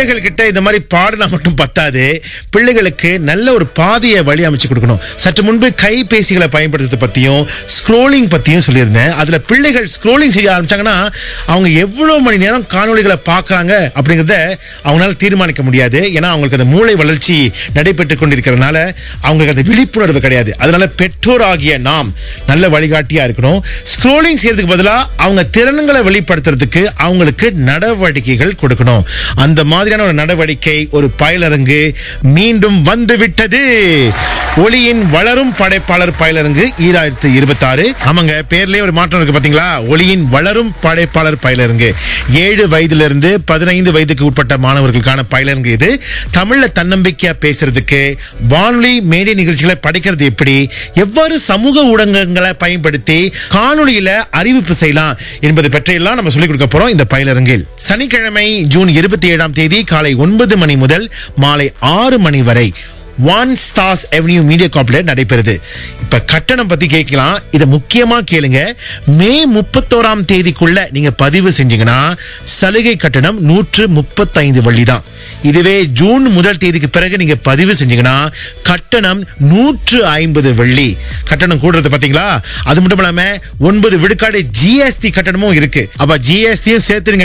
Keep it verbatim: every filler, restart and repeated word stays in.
பிள்ளைகள் கிட்ட இந்த மாதிரி பாடினா மட்டும் பத்தாது, பிள்ளைகளுக்கு நல்ல ஒரு பாதையை வழி அமைச்சு கொடுக்கணும். சற்று முன்பு கைபேசிகளை பயன்படுத்துறது பத்தியும் ஸ்க்ரோலிங் பத்தியும் சொல்லியிருந்தேன். அதுல பிள்ளைகள் ஸ்க்ரோலிங் செய்ய ஆரம்பிச்சாங்கன்னா அவங்க எவ்வளவு மணி நேரம் காணொளிகளை பார்க்கறாங்க அப்படிங்கறத அவங்களால தீர்மானிக்க முடியாது. ஏன்னா அவங்களுக்கு அந்த மூளை வளர்ச்சி நடைபெற்றுக் கொண்டிருக்கிறதுனால அவங்களுக்கு அந்த விழிப்புணர்வு கிடையாது. அதனால பெற்றோர் ஆகிய நாம் நல்ல வழிகாட்டியா இருக்கணும். ஸ்க்ரோலிங் செய்யறதுக்கு பதிலா அவங்க திறன்களை வெளிப்படுத்துறதுக்கு அவங்களுக்கு நடவடிக்கைகள் கொடுக்கணும். அந்த மாதிரியான ஒரு நடவடிக்கை ஒரு பயிலரங்கு மீண்டும் வந்து விட்டது. ஒளியின் வளரும் படைப்பாளர் பயிலரங்கு ஈராயிரத்து இருபத்தி ஆறு. ஆமாங்க, பேர்லயே ஒரு மாற்றம் இருக்கு பாத்தீங்களா? ஒளியின் வளரும் படைப்பாளர் பயிலரங்கு. ஏழு வயதிலிருந்து பதினைந்து வயதுக்கு உட்பட்ட மாணவர்களுக்கான பயிலரங்கு இது. தமிழ்ல தன்னம்பிக்கையா பேசுறதுக்கு, வானொலி மேடை நிகழ்ச்சிகளை படைக்கிறது எப்படி, எவ்வாறு சமூக ஊடகங்களை பயன்படுத்தி காணொலியில அறிவிப்பு செய்யலாம் என்பது பற்றியெல்லாம் நம்ம சொல்லிக் கொடுக்க போறோம் இந்த பயிலரங்கில். சனிக்கிழமை ஜூன் இருபத்தி ஏழாம் தேதி காலை ஒன்பது மணி முதல் மாலை ஆறு மணி வரை one stars avenue media complex நடைபெறுது. இப்ப கட்டணம் பத்தி கேட்கலாம். இத முக்கியமா கேளுங்க. மே முப்பத்தோராம் தேதிக்குள்ள நீங்க பதிவு செஞ்சீங்கன்னா சலுகை கட்டணம் நூற்று முப்பத்தி ஐந்து வள்ளி தான். இதுவே ஜூன் முதல் தேதிக்கு பிறகு நீங்க பதிவு செஞ்சீங்கன்னா கட்டணம் நூற்று ஐம்பது வெள்ளி. கட்டணம் கூடுறது பாத்தீங்களா? அது மட்டும் இல்லாம ஒன்பது விழுக்காடு ஜிஎஸ்டி கட்டணமும் இருக்கு. அப்ப ஜிஎஸ்டியும் சேர்த்து